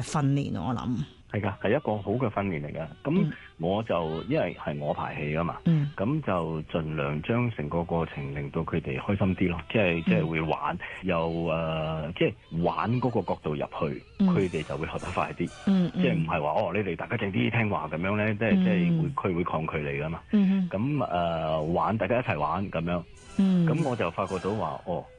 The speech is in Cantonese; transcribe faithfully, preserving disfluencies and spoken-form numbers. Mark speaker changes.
Speaker 1: 嘅訓練，我諗
Speaker 2: 係㗎，係一個好嘅訓練嚟㗎。咁我就因為係我排戲㗎嘛，咁、嗯、就盡量將成個過程令到佢哋開心啲咯，即係即係會玩，又誒、呃、即係玩嗰個角度入去，佢哋、嗯、就會學得快啲。嗯嗯、即係唔係話哦，你哋大家靜啲聽話咁樣咧，即係、嗯、即係會佢會抗拒你㗎嘛。咁誒、嗯呃、玩，大家一齊玩咁樣，咁、嗯、我就發覺到話哦。